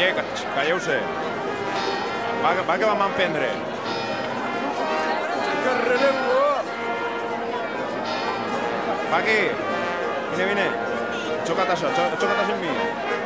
Calleu-se. Va que vam emprendre. Va aquí. Vine. Xoca't això amb mi.